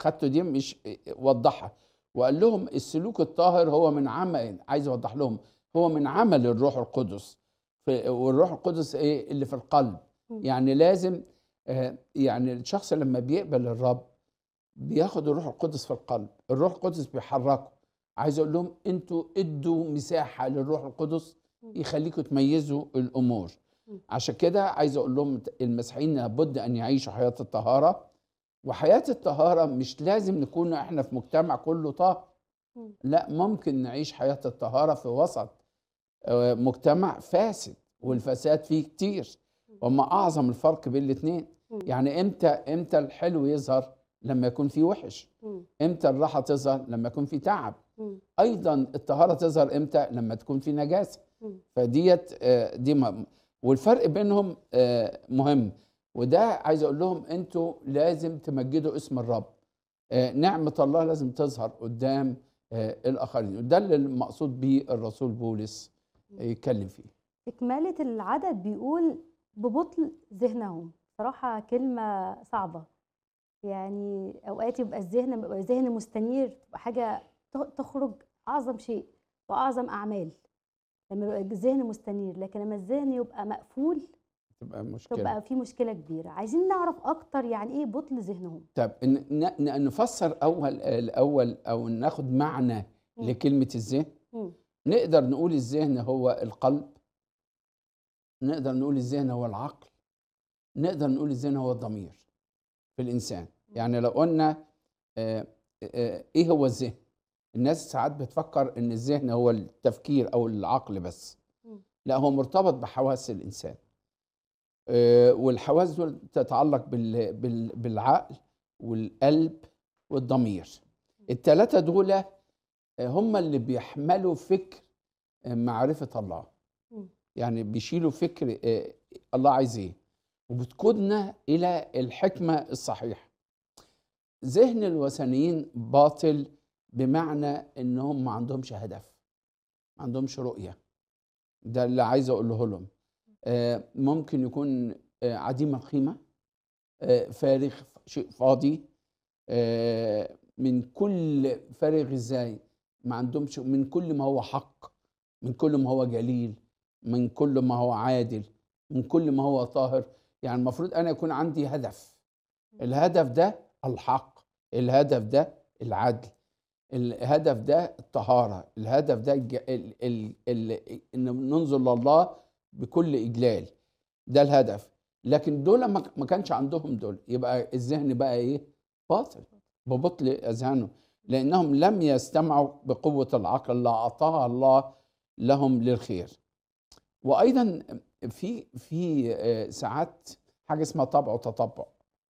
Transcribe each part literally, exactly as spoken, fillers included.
خدته دي مش وضحها، وقال لهم السلوك الطاهر هو من عمل، عايز اوضح لهم هو من عمل الروح القدس. في- والروح القدس ايه اللي في القلب. مم. يعني لازم آه، يعني الشخص لما بيقبل الرب بياخد الروح القدس في القلب، الروح القدس بيحركه. عايز اقول لهم انتوا ادوا مساحه للروح القدس مم. يخليكم تميزوا الامور. مم. عشان كده عايز اقول لهم المسيحيين لابد ان يعيشوا حياه الطهاره. وحياه الطهاره مش لازم نكون احنا في مجتمع كله طاهر، مم. لا، ممكن نعيش حياه الطهاره في وسط آه، مجتمع فاسد، والفساد فيه كتير. وما اعظم الفرق بين الاثنين. مم. يعني امتى امتى الحلو يظهر؟ لما يكون فيه وحش. مم. امتى الراحه تظهر؟ لما يكون فيه تعب. مم. ايضا الطهاره تظهر امتى؟ لما تكون فيه نجاسه. مم. فديت آه، دي م- والفرق بينهم آه، مهم. وده عايز اقول لهم انتوا لازم تمجدوا اسم الرب. آه، نعمه الله لازم تظهر قدام آه، الاخرين، وده اللي المقصود بيه الرسول بولس يتكلم فيه. إكمالة العدد بيقول ببطء ذهنهم. صراحة كلمة صعبة، يعني أوقات يبقى الذهن بيبقى ذهن مستنير، تبقى حاجة ت- تخرج أعظم شيء وأعظم أعمال لما يبقى الذهن مستنير، لكن لما الذهن يبقى مقفول تبقى مشكله. تبقى في مشكلة كبيرة. عايزين نعرف أكتر يعني إيه بطء ذهنهم. طب ن- ن- نفسر اول الاول او ناخد معنى مم. لكلمه الذهن. مم. نقدر نقول الذهن هو القلب، نقدر نقول الذهن هو العقل، نقدر نقول الذهن هو الضمير في الانسان. يعني لو قلنا آه، آه، ايه هو الذهن؟ الناس ساعات بتفكر ان الذهن هو التفكير او العقل بس. مم. لا، هو مرتبط بحواس الانسان. آه، والحواس دول تتعلق بال- بال- بالعقل والقلب والضمير. الثلاثه دول آه، هم اللي بيحملوا فكر آه، معرفه الله. مم. يعني بيشيلوا فكر آه، الله عايز ايه، وبتقودنا الى الحكمه الصحيحه. ذهن الوثنيين باطل، بمعنى انهم ما عندهمش هدف، ما عندهمش رؤيه. ده اللي عايز اقوله لهم. آه، ممكن يكون آه، عديم القيمه، آه، فارغ، شيء فاضي. آه، من كل فارغ ازاي؟ ما عندهمش من كل ما هو حق، من كل ما هو جليل، من كل ما هو عادل، من كل ما هو طاهر. يعني المفروض انا يكون عندي هدف. الهدف ده الحق، الهدف ده العدل، الهدف ده الطهارة، الهدف ده الج... ال... ال... ال... ان ننظر لله بكل اجلال. ده الهدف. لكن دول ما ما كانش عندهم دول، يبقى الذهن بقى ايه؟ باطل، ببطل اذهانهم، لانهم لم يستمعوا بقوة العقل اللي اعطاها الله لهم للخير. وايضا في في آه، ساعات حاجة اسمها طبع وتطبع.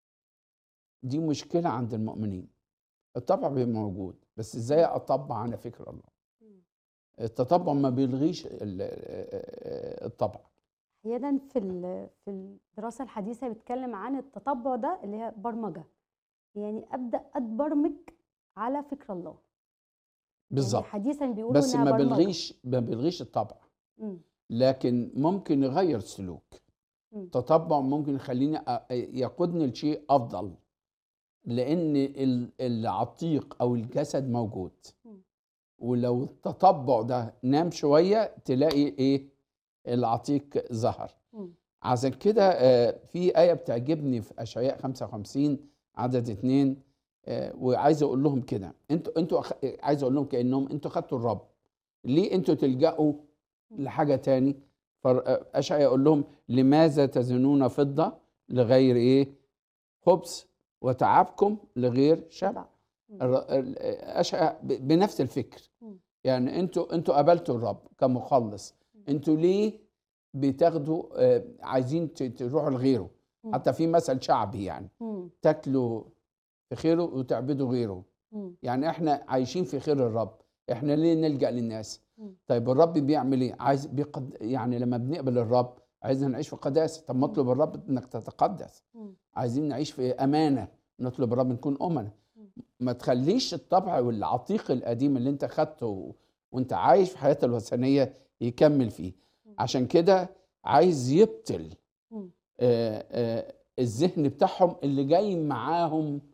دي مشكلة عند المؤمنين. الطبع بيبقى موجود، بس ازاي اطبع على فكر الله؟ مم. التطبع ما بيلغيش ال- الطبع. أحيانا في ال- في الدراسة الحديثة بيتكلم عن التطبع ده اللي هي برمجة، يعني أبدأ أتبرمج على فكر الله. يعني بالظبط. حديثا بيقولوا بس إنها ما برمجة. بيلغيش ما بيلغيش الطبع، مم. لكن ممكن يغير السلوك. مم. التطبع ممكن يخليني أ- يقودني لشيء افضل، لان ال- العتيق او الجسد موجود. مم. ولو التطبع ده نام شويه تلاقي ايه؟ العتيق ظهر. مم. عشان كده آه، في آية بتعجبني في أشعياء خمسة وخمسين عدد اتنين. آه، وعايز أقول لهم كده، انتوا انتوا أخ... عايز أقول لهم كأنهم انتوا خدتوا الرب، ليه انتوا تلجأوا لحاجة تاني؟ فأشعياء يقول لهم لماذا تزنون فضة لغير إيه؟ خبز، وتعبكم لغير شبع. مم. الر- ال- أشعياء ب- بنفس الفكر. مم. يعني انتوا انتوا قابلتوا الرب كمخلص، انتوا ليه بتاخدوا آه، عايزين ت- تروحوا لغيره؟ مم. حتى في مثل شعبي يعني، مم. تاكلوا في خيره وتعبدوا غيره. مم. يعني احنا عايشين في خير الرب، احنا ليه نلجأ للناس؟ مم. طيب الرب بيعمل ايه؟ عايز بيقد... يعني لما بنقبل الرب عايزين نعيش في قداسه. طب ما اطلب الرب انك تتقدس. مم. عايزين نعيش في امانه، نطلب الرب نكون امنا. مم. ما تخليش الطبع والعتيق القديم اللي انت خدته وانت عايش في حياة الوثنية يكمل فيه. عشان كده عايز يبطل مم. آه، آه، الذهن بتاعهم اللي جاي معاهم